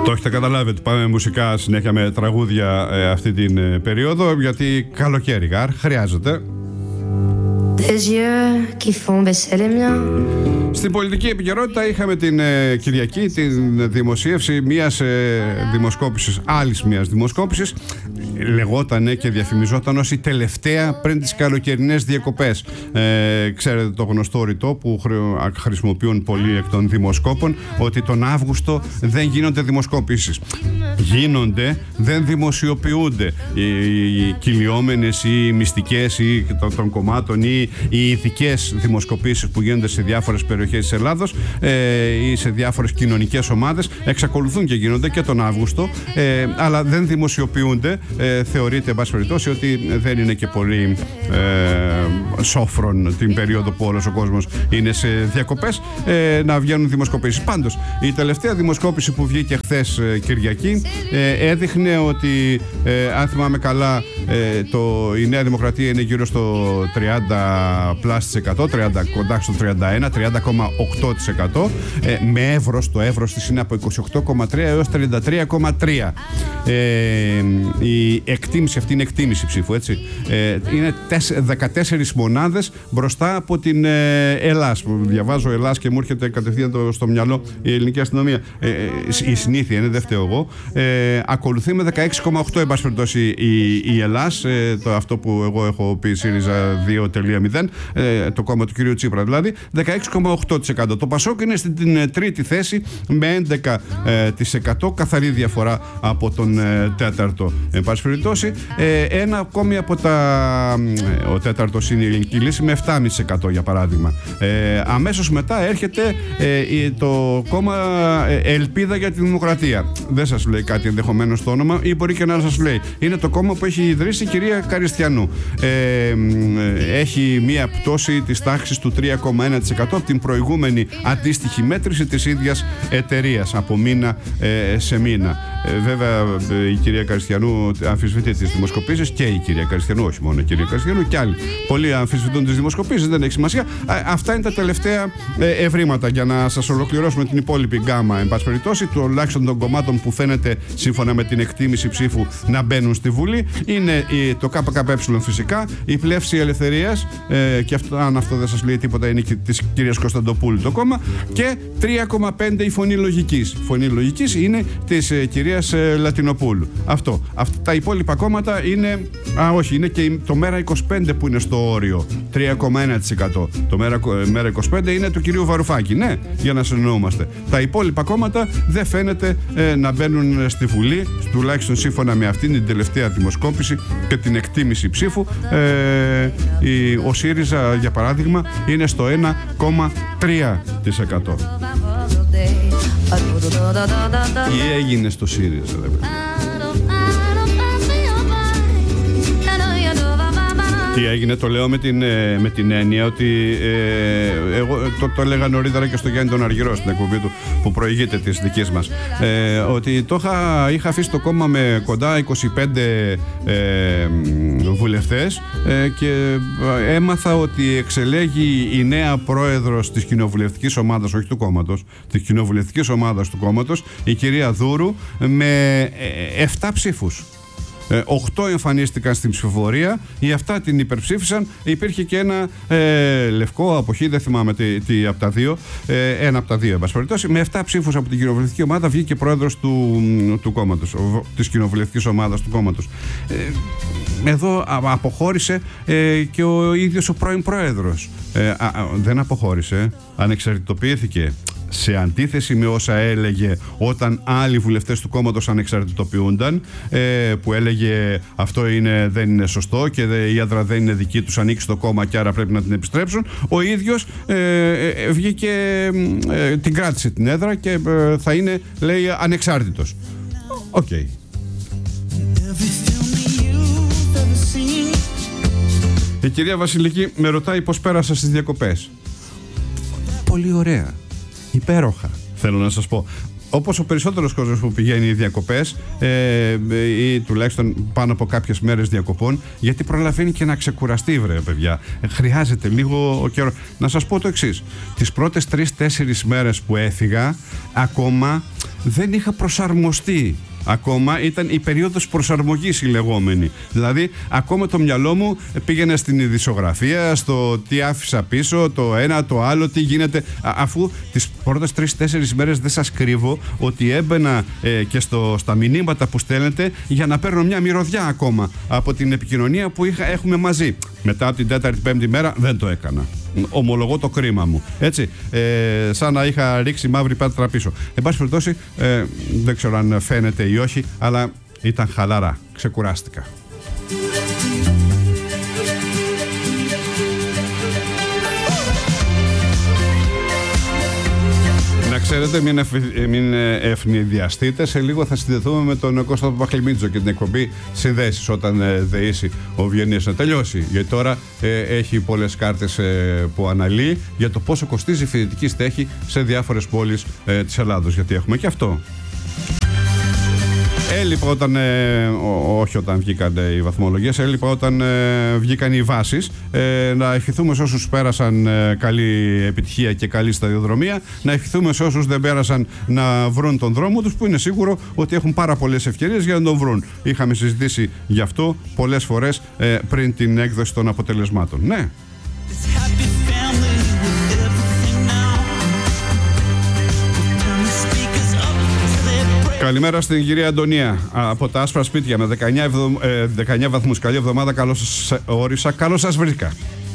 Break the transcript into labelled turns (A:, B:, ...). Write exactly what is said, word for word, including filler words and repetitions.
A: Το έχετε καταλάβει ότι πάμε μουσικά συνέχεια με τραγούδια ε, αυτή την ε, περίοδο, γιατί καλοκαίρι γάρ χρειάζεται. Στην πολιτική επικαιρότητα είχαμε την ε, Κυριακή την δημοσίευση μιας ε, δημοσκόπησης, άλλης μιας δημοσκόπησης. Λεγότανε και διαφημιζόταν ως η τελευταία πριν τις καλοκαιρινές διακοπές. Ε, ξέρετε το γνωστό ρητό που χρησιμοποιούν πολλοί εκ των δημοσκόπων, ότι τον Αύγουστο δεν γίνονται δημοσκοπήσεις. Γίνονται, δεν δημοσιοποιούνται. Οι, οι κυλιόμενες ή οι μυστικές ή των, των κομμάτων ή οι ειδικές δημοσκοπήσεις που γίνονται σε διάφορες περιοχές της Ελλάδος ε, ή σε διάφορες κοινωνικές ομάδες εξακολουθούν και γίνονται και τον Αύγουστο, ε, αλλά δεν δημοσιοποιούνται. Ε, θεωρείται, εν πάση περιπτώσει, ότι δεν είναι και πολύ ε, σόφρον την περίοδο που όλος ο κόσμος είναι σε διακοπές ε, να βγαίνουν δημοσκοπήσεις. Πάντως, η τελευταία δημοσκόπηση που βγήκε χθες ε, Κυριακή ε, έδειχνε ότι, ε, αν θυμάμαι καλά, ε, το, η Νέα Δημοκρατία είναι γύρω στο τριάντα τοις εκατό, τριάντα, κοντά στο τριάντα ένα, τριάντα κόμμα οκτώ τοις εκατό, ε, με εύρος, το εύρος της είναι από είκοσι οκτώ κόμμα τρία έως τριάντα τρία κόμμα τρία. Ε, η εκτίμηση, αυτή είναι εκτίμηση ψήφου, έτσι. Ε, είναι δεκατέσσερις μονάδες μπροστά από την ε, Ελλάς. Διαβάζω Ελλάς και μου έρχεται κατευθείαν το, στο μυαλό η ελληνική αστυνομία. Ε, η συνήθεια είναι, δεν φταίω εγώ. Ε, ακολουθεί με δεκαέξι κόμμα οκτό εν πάση περιπτώσει η, η Ελλάς, ε, το, αυτό που εγώ έχω πει ΣΥΡΙΖΑ δύο κόμμα μηδέν, ε, το κόμμα του κυρίου Τσίπρα δηλαδή, δεκαέξι κόμμα οκτώ τοις εκατό. Το Πασόκ είναι στην την, τρίτη θέση με έντεκα τοις εκατό, καθαρή διαφορά από τον ε, τέταρτο. Εν πάση περιπτώσει, ε, ένα ακόμη από τα. Ε, ο τέταρτος είναι η Ελληνική Λύση με επτά κόμμα πέντε τοις εκατό για παράδειγμα. Ε, αμέσως μετά έρχεται ε, το κόμμα Ελπίδα για τη Δημοκρατία. Δεν σας λέει κάτι ενδεχομένως το όνομα, ή μπορεί και να σας λέει. Είναι το κόμμα που έχει ιδρύσει η κυρία Καριστιανού. Ε, έχει μία πτώση της τάξης του τρία κόμμα ένα τοις εκατό από την προηγούμενη αντίστοιχη μέτρηση της ίδιας εταιρείας από μήνα ε, σε μήνα. Ε, βέβαια η κυρία Καριστιανού αμφισβητεί τις δημοσκοπήσεις, και η κυρία Καριστιανού, όχι μόνο η κυρία Καριστιανού, και άλλοι. Πολλοί αμφισβητούν τις δημοσκοπήσεις, δεν έχει σημασία. Α, αυτά είναι τα τελευταία ε, ευρήματα για να σας ολοκληρώσουμε την υπόλοιπη γκάμα, εν πάση περιπτώσει, τουλάχιστον των κομμάτων που φαίνεται σύμφωνα με την εκτίμηση ψήφου να μπαίνουν στη Βουλή. Είναι η, το ΚΚΕ φυσικά, η Πλεύση Ελευθερίας, ε, και αυτό, αν αυτό δεν σας λέει τίποτα, είναι και της κυρίας Κωνσταντοπούλου το κόμμα, και τρία κόμμα πέντε η Φωνή Λογικής. Η Φωνή Λογικής είναι της ε, κυρίας ε, Λατινοπούλου. Αυτό. Αυτά τα υπόλοιπα κόμματα είναι. Α, όχι, είναι και το Μέρα είκοσι πέντε που είναι στο όριο. τρία κόμμα ένα τοις εκατό. Το Μέρα, Μέρα είκοσι πέντε είναι του κυρίου Βαρουφάκη. Ναι, για να συνεννοούμαστε. Τα υπόλοιπα κόμματα δεν φαίνεται ε, να μπαίνουν στη Βουλή, τουλάχιστον σύμφωνα με αυτήν την τελευταία δημοσκόπηση και την εκτίμηση ψήφου. Ε, η, ο ΣΥΡΙΖΑ, για παράδειγμα, είναι στο ένα κόμμα τρία τοις εκατό. Τι έγινε στο ΣΥΡΙΖΑ, ρε παιδιά? Τι έγινε, το λέω με την, με την έννοια ότι ε, εγώ το, το έλεγα νωρίτερα και στο Γιάννη τον Αργυρό στην εκπομπή του που προηγείται της δικής μας, ε, ότι το είχα, είχα αφήσει το κόμμα με κοντά είκοσι πέντε ε, βουλευτές ε, και έμαθα ότι εξελέγει η νέα πρόεδρος της κοινοβουλευτικής ομάδας, όχι του κόμματος, της κοινοβουλευτικής ομάδας του κόμματος, η κυρία Δούρου, με επτά ψήφους. οκτώ εμφανίστηκαν στην ψηφοφορία, οι επτά την υπερψήφισαν. Υπήρχε και ένα ε, λευκό αποχή, δεν θυμάμαι τι, τι από τα δύο, ε, ένα από τα δύο, εν πάση περιπτώσει. Με επτά ψήφους από την κοινοβουλευτική ομάδα βγήκε πρόεδρος του, του κόμματος, της κοινοβουλευτικής ομάδας του κόμματος. Ε, εδώ αποχώρησε ε, και ο ίδιος ο πρώην πρόεδρος. Ε, α, α, δεν αποχώρησε, ανεξαρτητοποιήθηκε. Σε αντίθεση με όσα έλεγε όταν άλλοι βουλευτές του κόμματος ανεξαρτητοποιούνταν, ε, που έλεγε αυτό είναι, δεν είναι σωστό και δε, η έδρα δεν είναι δική τους, ανήκει στο κόμμα και άρα πρέπει να την επιστρέψουν, ο ίδιος ε, ε, βγήκε, ε, την κράτησε την έδρα και ε, θα είναι, λέει, ανεξάρτητος. Οκ. Okay. Η κυρία Βασιλική με ρωτάει πώς πέρασα στις διακοπές. Πολύ ωραία. Υπέροχα, θέλω να σας πω. Όπως ο περισσότερος κόσμος που πηγαίνει διακοπές, ε, ή τουλάχιστον πάνω από κάποιες μέρες διακοπών, γιατί προλαβαίνει και να ξεκουραστεί, βρε παιδιά. Ε, χρειάζεται λίγο καιρό. Να σας πω το εξής. Τις πρώτες τρεις-τέσσερις μέρες που έφυγα, ακόμα δεν είχα προσαρμοστεί. Ακόμα ήταν η περίοδος προσαρμογής η λεγόμενη. Δηλαδή, ακόμα το μυαλό μου πήγαινε στην ειδησιογραφία, στο τι άφησα πίσω, το ένα, το άλλο, τι γίνεται. Α, αφού τις πρώτες τρεις-τέσσερις μέρες δεν σας κρύβω ότι έμπαινα ε, και στο, στα μηνύματα που στέλνετε για να παίρνω μια μυρωδιά ακόμα από την επικοινωνία που είχα, έχουμε μαζί. Μετά από την τέταρτη-πέμπτη μέρα δεν το έκανα. Ομολογώ το κρίμα μου. Έτσι, ε, σαν να είχα ρίξει μαύρη πέτρα πίσω. Εν πάση περιπτώσει, ε, δεν ξέρω αν φαίνεται ή όχι, αλλά ήταν χαλαρά. Ξεκουράστηκα. Να ξέρετε, μην, εφ, μην ευνηδιαστείτε. Σε λίγο θα συνδεθούμε με τον Κώστα Παπαχλημίτζο και την εκπομπή Συνδέσεις όταν ε, δεήσει ο Βιεννίας να τελειώσει. Γιατί τώρα ε, έχει πολλές κάρτες ε, που αναλύει για το πόσο κοστίζει η φοιτητική στέγη σε διάφορες πόλεις ε, της Ελλάδος. Γιατί έχουμε και αυτό. Έλειπα όταν, ε, ό, όχι όταν βγήκαν ε, οι βαθμολογίες, έλειπα όταν ε, βγήκαν οι βάσεις. Ε, να ευχηθούμε σε όσους πέρασαν ε, καλή επιτυχία και καλή σταδιοδρομία, να ευχηθούμε σε όσους δεν πέρασαν να βρουν τον δρόμο τους, που είναι σίγουρο ότι έχουν πάρα πολλές ευκαιρίες για να τον βρουν. Είχαμε συζητήσει γι' αυτό πολλές φορές ε, πριν την έκδοση των αποτελεσμάτων. Ναι. Καλημέρα στην κυρία Αντωνία από τα άσπρα σπίτια με δεκαεννιά, δεκαεννιά βαθμούς. Καλή εβδομάδα, καλώς σας όρισα, καλώς σας βρήκα.